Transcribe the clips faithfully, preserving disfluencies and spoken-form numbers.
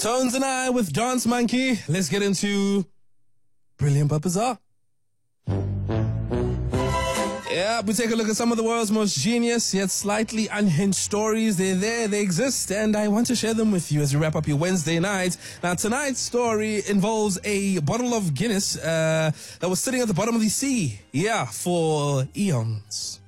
Tones and I with Dance Monkey. Let's get into Brilliant but Bizarre. Yeah, we take a look at some of the world's most genius yet slightly unhinged stories. They're there, they exist, and I want to share them with you as you wrap up your Wednesday night. Now, tonight's story involves a bottle of Guinness uh, that was sitting at the bottom of the sea. Yeah, for eons.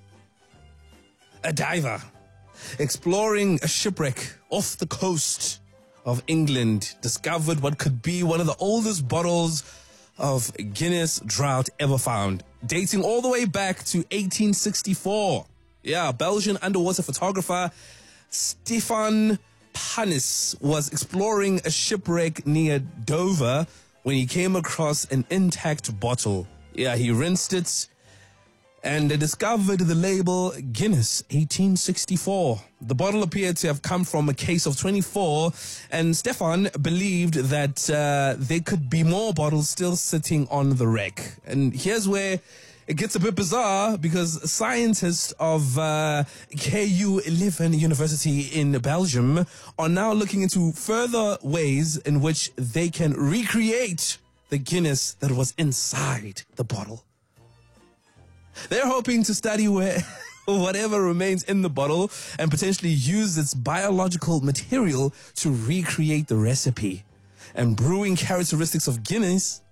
A diver exploring a shipwreck off the coast of England discovered what could be one of the oldest bottles of Guinness Draught ever found, dating all the way back to eighteen sixty-four. Yeah, Belgian underwater photographer Stefan Panis was exploring a shipwreck near Dover when he came across an intact bottle. Yeah, he rinsed it and discovered the label Guinness eighteen sixty-four. The bottle appeared to have come from a case of twenty-four, and Stefan believed that uh, there could be more bottles still sitting on the wreck. And here's where it gets a bit bizarre, because scientists of uh, K U eleven University in Belgium are now looking into further ways in which they can recreate the Guinness that was inside the bottle. They're hoping to study where whatever remains in the bottle and potentially use its biological material to recreate the recipe and brewing characteristics of Guinness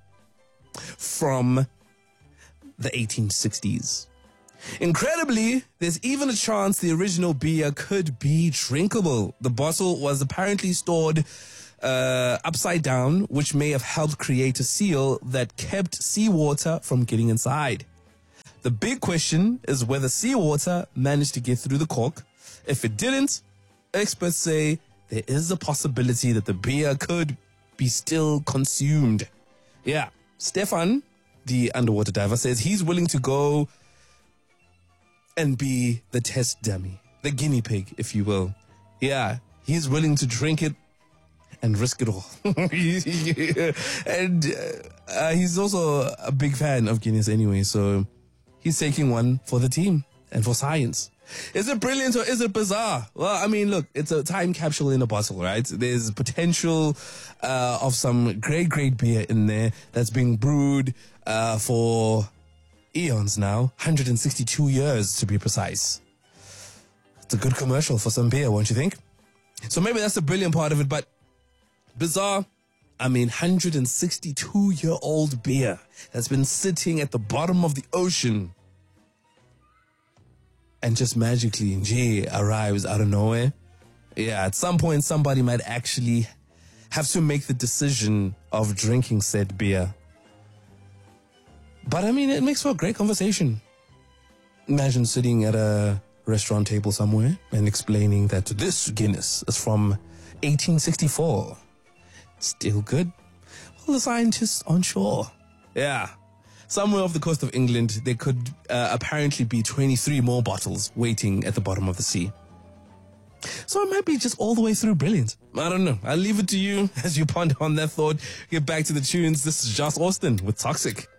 from the eighteen sixties. Incredibly, there's even a chance the original beer could be drinkable. The bottle was apparently stored uh, upside down, which may have helped create a seal that kept seawater from getting inside. The big question is whether seawater managed to get through the cork. If it didn't, experts say there is a possibility that the beer could be still consumed. Yeah, Stefan, the underwater diver, says he's willing to go and be the test dummy, the guinea pig, if you will. Yeah, he's willing to drink it and risk it all. And uh, he's also a big fan of Guinness anyway, so he's taking one for the team and for science. Is it brilliant or is it bizarre? Well, I mean, look, it's a time capsule in a bottle, right? There's potential uh, of some great, great beer in there that's being brewed uh, for eons now. one hundred sixty-two years to be precise. It's a good commercial for some beer, won't you think? So maybe that's the brilliant part of it, but bizarre, I mean, one hundred sixty-two-year-old beer that's been sitting at the bottom of the ocean and just magically, J arrives out of nowhere. Yeah, at some point, somebody might actually have to make the decision of drinking said beer. But I mean, it makes for a great conversation. Imagine sitting at a restaurant table somewhere and explaining that this Guinness is from eighteen sixty-four. Still good? Well, the scientists aren't sure. Yeah. Somewhere off the coast of England, there could uh, apparently be twenty-three more bottles waiting at the bottom of the sea. So it might be just all the way through brilliant. I don't know. I'll leave it to you as you ponder on that thought. Get back to the tunes. This is Joss Austin with Toxic.